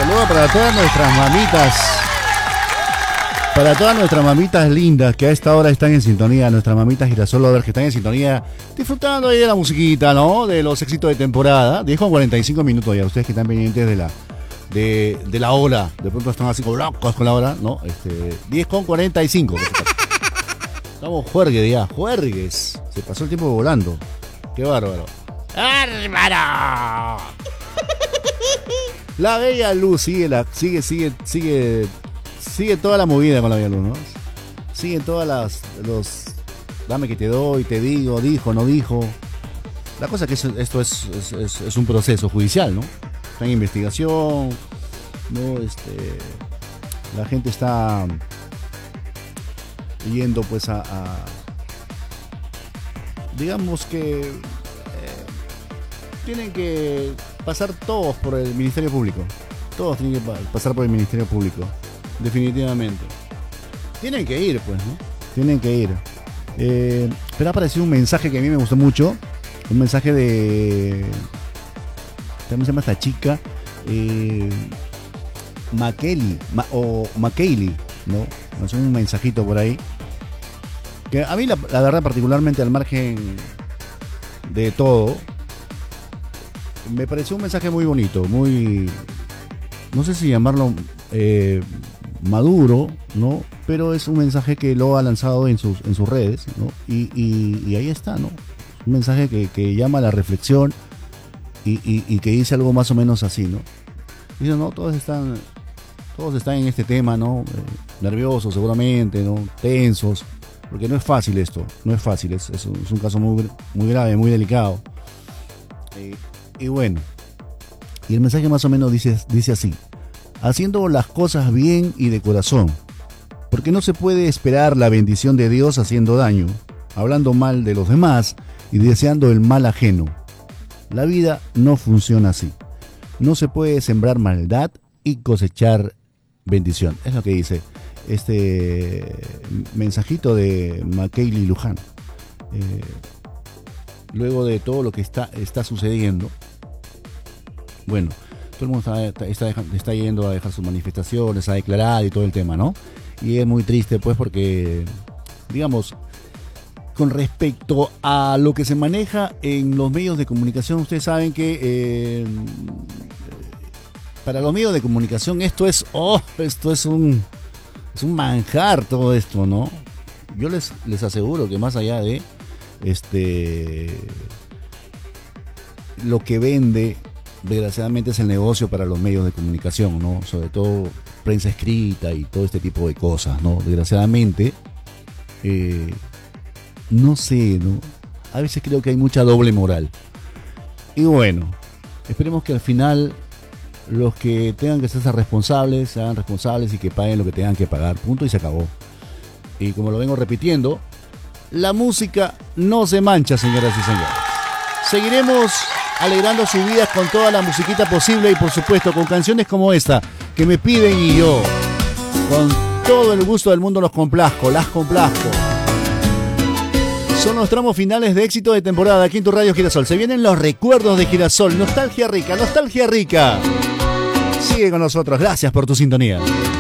saludo para todas nuestras mamitas. Para todas nuestras mamitas lindas que a esta hora están en sintonía, nuestras mamitas Girasol Lovers que están en sintonía, disfrutando ahí de la musiquita, ¿no? De los éxitos de temporada. 10:45 ya, ustedes que están pendientes de la hora. De pronto están así como locos con la hora, ¿no? 10:45. Estamos juergues ya, juergues. Se pasó el tiempo volando. Qué bárbaro. ¡Bárbaro! La Bella Luz sigue toda la movida con la Bella Luz, ¿no? Siguen todas los dame que te doy, te digo, dijo, no dijo. La cosa es que esto es un proceso judicial, ¿no? Está en investigación, ¿no? La gente está yendo pues digamos que tienen que pasar todos por el Ministerio Público. Todos tienen que pasar por el Ministerio Público. Definitivamente. Tienen que ir, pues, ¿no? Tienen que ir. Pero ha aparecido un mensaje que a mí me gustó mucho. Un mensaje de... ¿Cómo se llama esta chica? Makaylee, ¿no? Es un mensajito por ahí. Que a mí, la verdad, particularmente al margen de todo, me pareció un mensaje muy bonito, muy... No sé si llamarlo maduro, ¿no? Pero es un mensaje que lo ha lanzado en sus redes, ¿no? Y ahí está, ¿no? Un mensaje que llama a la reflexión y que dice algo más o menos así, ¿no? Dice, ¿no? Todos están en este tema, ¿no? Nerviosos seguramente, ¿no? Tensos, porque no es fácil esto, no es fácil, es un caso muy, muy grave, muy delicado. Y bueno, y el mensaje más o menos dice así: haciendo las cosas bien y de corazón, porque no se puede esperar la bendición de Dios haciendo daño, hablando mal de los demás y deseando el mal ajeno. La vida no funciona así. No se puede sembrar maldad y cosechar bendición. Es lo que dice este mensajito de Makaylee Luján. Luego de todo lo que está sucediendo, bueno, todo el mundo está yendo a dejar sus manifestaciones, a declarar y todo el tema, ¿no? Y es muy triste, pues, porque, digamos, con respecto a lo que se maneja en los medios de comunicación, ustedes saben que para los medios de comunicación esto es un manjar, todo esto, ¿no? Yo les aseguro que más allá de lo que vende, desgraciadamente, es el negocio para los medios de comunicación, ¿no? Sobre todo prensa escrita y todo este tipo de cosas, ¿no? Desgraciadamente, no sé, ¿no? A veces creo que hay mucha doble moral. Y bueno, esperemos que al final los que tengan que ser responsables, se hagan responsables y que paguen lo que tengan que pagar. Punto y se acabó. Y como lo vengo repitiendo, la música no se mancha, señoras y señores. Seguiremos alegrando sus vidas con toda la musiquita posible y, por supuesto, con canciones como esta que me piden y yo, con todo el gusto del mundo, las complazco. Son los tramos finales de éxito de temporada aquí en tu Radio Girasol. Se vienen los recuerdos de Girasol. Nostalgia rica. Sigue con nosotros. Gracias por tu sintonía.